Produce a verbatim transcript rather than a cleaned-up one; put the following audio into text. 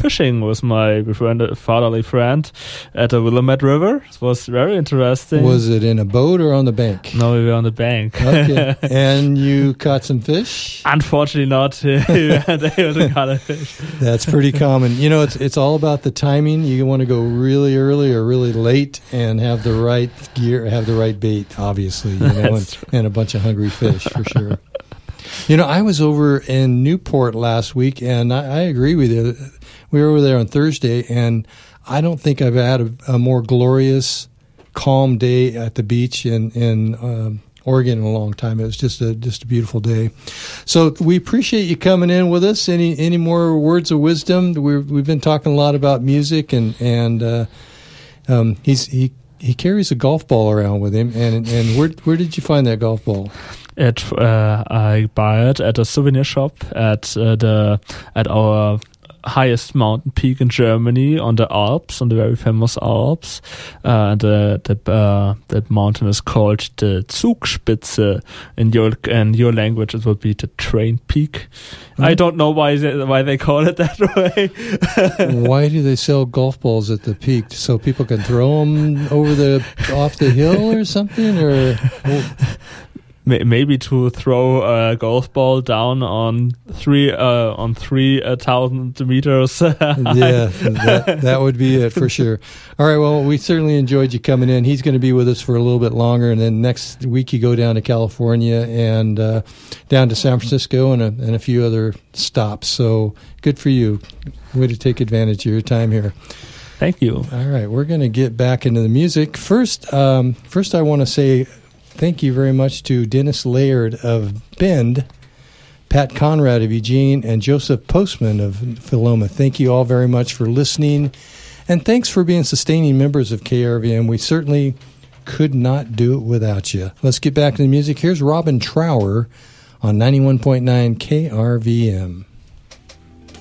fishing with my befriended fatherly friend at the Willamette River. It was very interesting. Was it in a boat or on the bank? No, we were on the bank. Okay. And you caught some fish? Unfortunately not. We weren't able to catch a fish. That's pretty common. You know, it's it's all about the timing. You want to go really early or really late and have the right gear, have the right bait, obviously, you know, and, and a bunch of hungry fish for sure. You know, I was over in Newport last week, and I, I agree with you. We were over there on Thursday, and I don't think I've had a, a more glorious, calm day at the beach in in um, Oregon in a long time. It was just a just a beautiful day. So we appreciate you coming in with us. Any any more words of wisdom? We've we've been talking a lot about music, and and uh, um, he's he. He carries a golf ball around with him, and and where where did you find that golf ball? It uh, I buy it at a souvenir shop at uh, the at our highest mountain peak in Germany on the Alps, on the very famous Alps. Uh, the the uh, that mountain is called the Zugspitze. In your in your language, it would be the train peak. Mm-hmm. I don't know why they, why they call it that way. Why do they sell golf balls at the peak? So people can throw them over the off the hill or something, or. Well, maybe to throw a golf ball down on three uh, on three uh, thousand meters. Yeah, that, that would be it for sure. All right, well, we certainly enjoyed you coming in. He's going to be with us for a little bit longer, and then next week you go down to California and uh, down to San Francisco and a, and a few other stops. So good for you. Way to take advantage of your time here. Thank you. All right, we're going to get back into the music. First, um, first I want to say thank you very much to Dennis Laird of Bend, Pat Conrad of Eugene, and Joseph Postman of Philoma. Thank you all very much for listening, and thanks for being sustaining members of K R V M. We certainly could not do it without you. Let's get back to the music. Here's Robin Trower on ninety-one point nine K R V M.